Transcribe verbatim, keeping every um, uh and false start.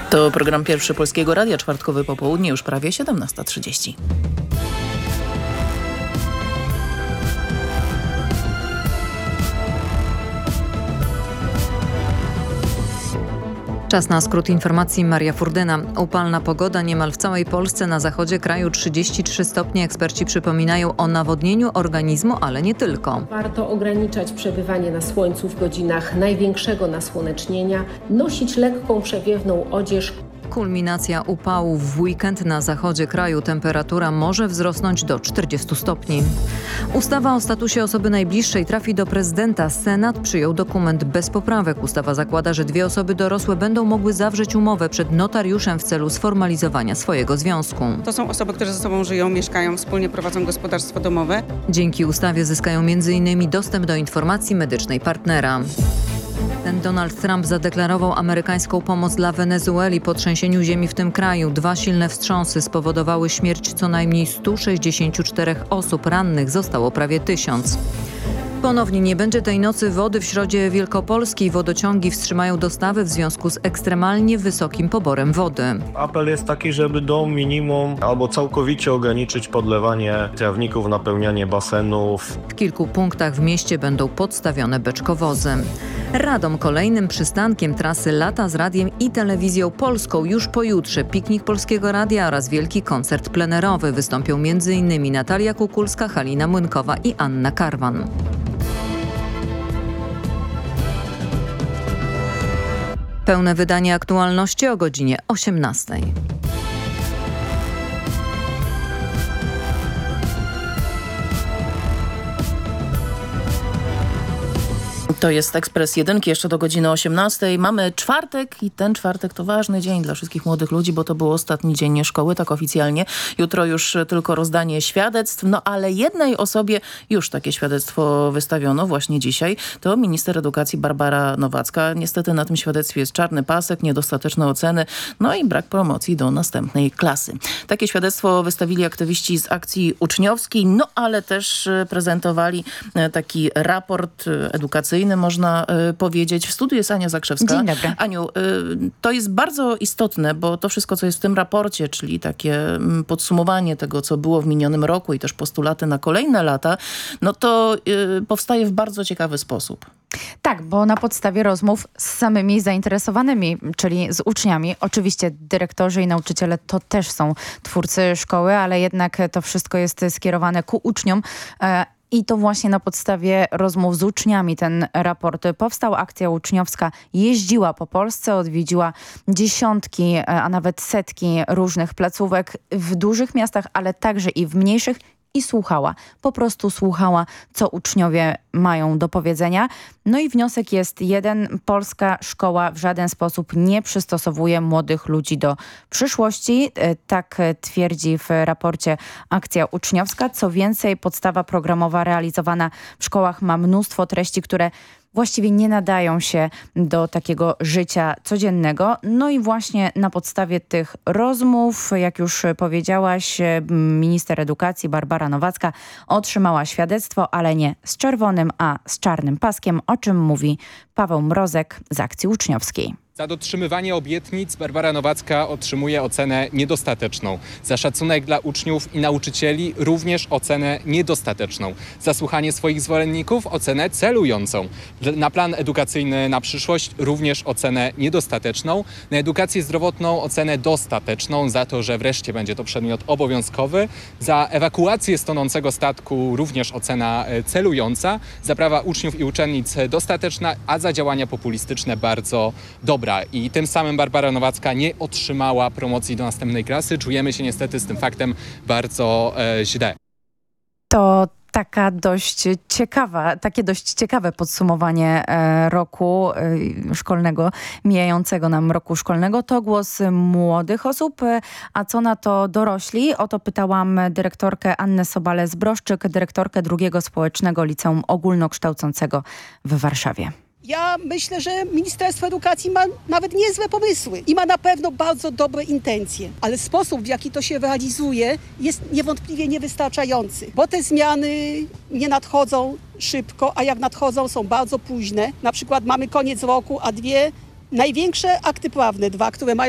To program Pierwszy Polskiego Radia, czwartkowy popołudnie, już prawie siedemnasta trzydzieści. Czas na skrót informacji. Maria Furdyna. Upalna pogoda niemal w całej Polsce, na zachodzie kraju trzydzieści trzy stopnie. Eksperci przypominają o nawodnieniu organizmu, ale nie tylko. Warto ograniczać przebywanie na słońcu w godzinach największego nasłonecznienia, nosić lekką, przewiewną odzież. Kulminacja upałów w weekend. Na zachodzie kraju temperatura może wzrosnąć do czterdziestu stopni. Ustawa o statusie osoby najbliższej trafi do prezydenta. Senat przyjął dokument bez poprawek. Ustawa zakłada, że dwie osoby dorosłe będą mogły zawrzeć umowę przed notariuszem w celu sformalizowania swojego związku. To są osoby, które ze sobą żyją, mieszkają, wspólnie prowadzą gospodarstwo domowe. Dzięki ustawie zyskają między innymi dostęp do informacji medycznej partnera. Ten Donald Trump zadeklarował amerykańską pomoc dla Wenezueli po trzęsieniu ziemi w tym kraju. Dwa silne wstrząsy spowodowały śmierć co najmniej stu sześćdziesięciu czterech osób. Rannych zostało prawie tysiąc. Ponownie nie będzie tej nocy wody w Środzie Wielkopolskiej. Wodociągi wstrzymają dostawy w związku z ekstremalnie wysokim poborem wody. Apel jest taki, żeby do minimum albo całkowicie ograniczyć podlewanie trawników, napełnianie basenów. W kilku punktach w mieście będą podstawione beczkowozy. Radom kolejnym przystankiem trasy Lata z Radiem i Telewizją Polską. Już pojutrze piknik Polskiego Radia oraz wielki koncert plenerowy. Wystąpią między innymi Natalia Kukulska, Halina Młynkowa i Anna Karwan. Pełne wydanie aktualności o godzinie osiemnastej. To jest Ekspres Jedynki, jeszcze do godziny osiemnastej. Mamy czwartek i ten czwartek to ważny dzień dla wszystkich młodych ludzi, bo to był ostatni dzień szkoły, tak oficjalnie. Jutro już tylko rozdanie świadectw, no ale jednej osobie już takie świadectwo wystawiono właśnie dzisiaj. To minister edukacji Barbara Nowacka. Niestety na tym świadectwie jest czarny pasek, niedostateczne oceny, no i brak promocji do następnej klasy. Takie świadectwo wystawili aktywiści z akcji uczniowskiej, no ale też prezentowali taki raport edukacyjny, można y, powiedzieć. W studiu jest Ania Zakrzewska. Dzień dobry. Aniu, y, to jest bardzo istotne, bo to wszystko, co jest w tym raporcie, czyli takie mm, podsumowanie tego, co było w minionym roku i też postulaty na kolejne lata, no to y, powstaje w bardzo ciekawy sposób. Tak, bo na podstawie rozmów z samymi zainteresowanymi, czyli z uczniami. Oczywiście dyrektorzy i nauczyciele to też są twórcy szkoły, ale jednak to wszystko jest skierowane ku uczniom. E, I to właśnie na podstawie rozmów z uczniami ten raport powstał. Akcja uczniowska jeździła po Polsce, odwiedziła dziesiątki, a nawet setki różnych placówek w dużych miastach, ale także i w mniejszych i słuchała. Po prostu słuchała, co uczniowie mają do powiedzenia. No i wniosek jest jeden. Polska szkoła w żaden sposób nie przystosowuje młodych ludzi do przyszłości. Tak twierdzi w raporcie Akcja Uczniowska. Co więcej, podstawa programowa realizowana w szkołach ma mnóstwo treści, które właściwie nie nadają się do takiego życia codziennego. No i właśnie na podstawie tych rozmów, jak już powiedziałaś, minister edukacji Barbara Nowacka otrzymała świadectwo, ale nie z czerwonym, a z czarnym paskiem, o czym mówi Paweł Mrozek z Akcji Uczniowskiej. Za dotrzymywanie obietnic Barbara Nowacka otrzymuje ocenę niedostateczną. Za szacunek dla uczniów i nauczycieli również ocenę niedostateczną. Za słuchanie swoich zwolenników ocenę celującą. Na plan edukacyjny na przyszłość również ocenę niedostateczną. Na edukację zdrowotną ocenę dostateczną za to, że wreszcie będzie to przedmiot obowiązkowy. Za ewakuację z tonącego statku również ocena celująca. Za prawa uczniów i uczennic dostateczna, a za działania populistyczne bardzo dobra. I tym samym Barbara Nowacka nie otrzymała promocji do następnej klasy. Czujemy się niestety z tym faktem bardzo e, źle. To taka dość ciekawa, takie dość ciekawe podsumowanie e, roku e, szkolnego, mijającego nam roku szkolnego. To głos młodych osób, e, a co na to dorośli? O to pytałam dyrektorkę Annę Sobale-Zbroszczyk, dyrektorkę drugiego Społecznego Liceum Ogólnokształcącego w Warszawie. Ja myślę, że Ministerstwo Edukacji ma nawet niezłe pomysły i ma na pewno bardzo dobre intencje, ale sposób, w jaki to się realizuje, jest niewątpliwie niewystarczający, bo te zmiany nie nadchodzą szybko, a jak nadchodzą, są bardzo późne. Na przykład mamy koniec roku, a dwie największe akty prawne, dwa, które mają